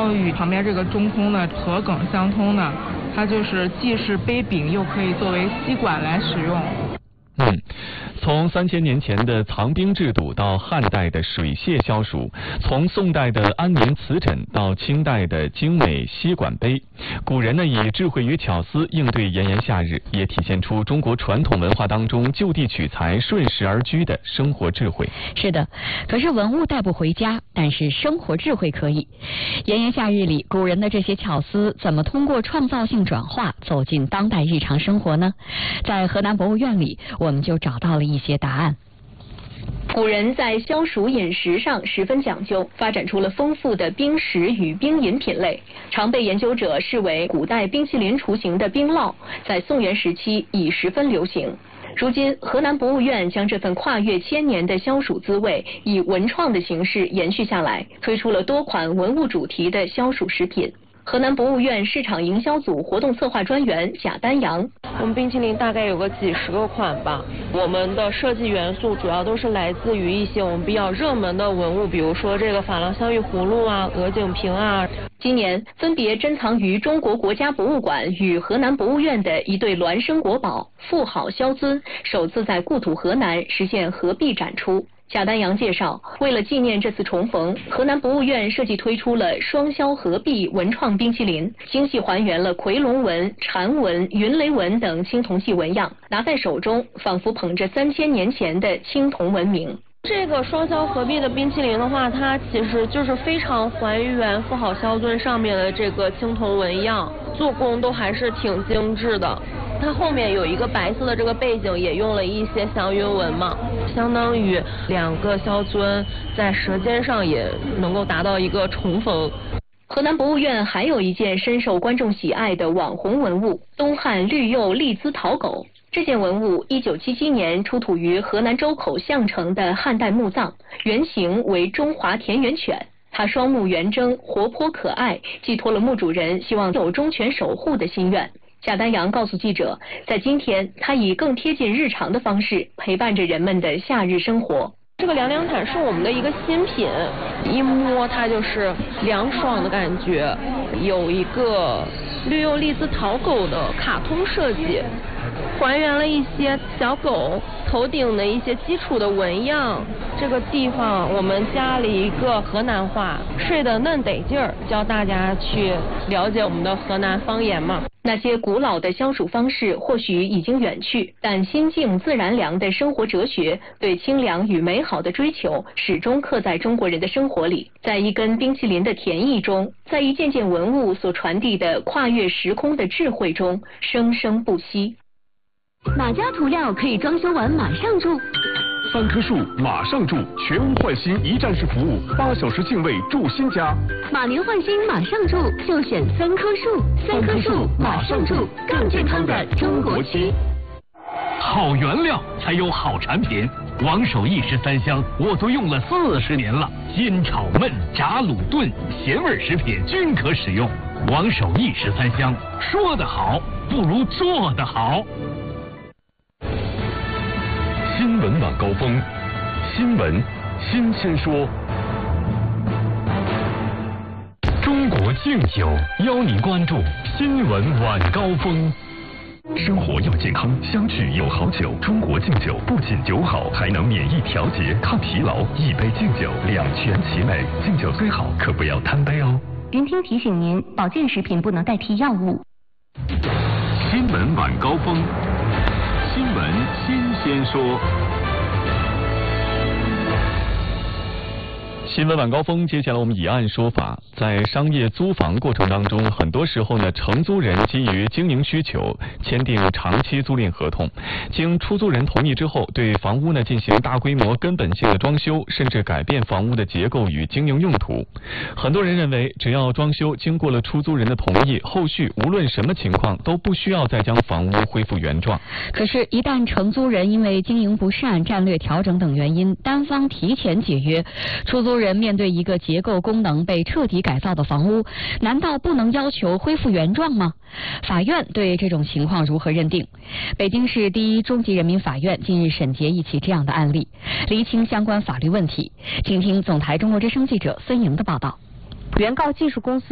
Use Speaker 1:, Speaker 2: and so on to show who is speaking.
Speaker 1: 后与旁边这个中空的颌梗相通的，它就是既是杯柄，又可以作为吸管来使用。
Speaker 2: 从3000年前的藏冰制度到汉代的水泄消暑，从宋代的安眠瓷枕到清代的精美吸管杯，古人呢以智慧与巧思应对炎炎夏日，也体现出中国传统文化当中就地取材、顺势而居的生活智慧。
Speaker 3: 是的，可是文物带不回家，但是生活智慧可以。炎炎夏日里，古人的这些巧思怎么通过创造性转化走进当代日常生活呢？在河南博物院里，我们就找到了一些答案。
Speaker 4: 古人在消暑饮食上十分讲究，发展出了丰富的冰食与冰饮品类，常被研究者视为古代冰淇淋雏形的冰酪，在宋元时期已十分流行。如今，河南博物院将这份跨越千年的消暑滋味以文创的形式延续下来，推出了多款文物主题的消暑食品。河南博物院市场营销组活动策划专员贾丹阳：
Speaker 5: 我们冰淇淋大概有个几十个款吧，我们的设计元素主要都是来自于一些我们比较热门的文物，比如说这个珐琅香芋葫芦啊、鹅颈瓶啊。
Speaker 4: 今年分别珍藏于中国国家博物馆与河南博物院的一对孪生国宝富好萧尊，首次在故土河南实现合璧展出。贾丹阳介绍，为了纪念这次重逢，河南博物院设计推出了双萧合璧文创冰淇淋，精细还原了夔龙纹、蝉纹、云雷纹等青铜器纹样，拿在手中仿佛捧着3000年前的青铜文明。
Speaker 5: 这个双萧合璧的冰淇淋的话，它其实就是非常还原富好萧尊上面的这个青铜纹样，做工都还是挺精致的。它后面有一个白色的这个背景，也用了一些祥云纹嘛，相当于2个萧尊在舌尖上也能够达到一个重逢。
Speaker 4: 河南博物院还有一件深受观众喜爱的网红文物——东汉绿釉立姿陶狗。这件文物1977年出土于河南周口项城的汉代墓葬，原型为中华田园犬。它双目圆睁，活泼可爱，寄托了墓主人希望有忠犬守护的心愿。贾丹阳告诉记者，在今天，他以更贴近日常的方式陪伴着人们的夏日生活。
Speaker 5: 这个凉凉毯是我们的一个新品，一摸它就是凉爽的感觉，有一个绿釉立姿陶狗的卡通设计，还原了一些小狗头顶的一些基础的纹样。这个地方我们加了一个河南话，睡得嫩得劲儿，教大家去了解我们的河南方言嘛。
Speaker 4: 那些古老的消暑方式或许已经远去，但心静自然凉的生活哲学，对清凉与美好的追求，始终刻在中国人的生活里。在一根冰淇淋的甜意中，在一件件文物所传递的跨越时空的智慧中，生生不息。
Speaker 6: 哪家涂料可以装修完马上住
Speaker 7: ？3棵树马上住，全屋换新一站式服务，8小时净位住新家。
Speaker 6: 马年换新马上住，就选3棵树。3棵树马上住，更健康的中国区。
Speaker 8: 好原料才有好产品，王守义13香我都用了40年了，煎炒焖炸卤炖咸味食品均可使用。王守义13香，说得好不如做得好。
Speaker 7: 新闻晚高峰，新闻新鲜说。
Speaker 8: 中国敬酒邀你关注新闻晚高峰。
Speaker 7: 生活要健康，相聚有好酒。中国敬酒不仅酒好，还能免疫调节、抗疲劳。一杯敬酒，两全其美。敬酒虽好，可不要贪杯哦。
Speaker 6: 云听提醒您，保健食品不能代替药物。
Speaker 7: 新闻晚高峰，新闻新鲜说。
Speaker 2: 新闻晚高峰，接下来我们以案说法。在商业租房过程当中，很多时候呢，承租人基于经营需求，签订长期租赁合同，经出租人同意之后，对房屋呢进行大规模根本性的装修，甚至改变房屋的结构与经营用途。很多人认为，只要装修经过了出租人的同意，后续无论什么情况都不需要再将房屋恢复原状。
Speaker 3: 可是，一旦承租人因为经营不善、战略调整等原因，单方提前解约，出租人面对一个结构功能被彻底改造的房屋，难道不能要求恢复原状吗？法院对这种情况如何认定？北京市第一中级人民法院近日审结一起这样的案例，厘清相关法律问题。请听总台中国之声记者孙莹的报道。
Speaker 9: 原告技术公司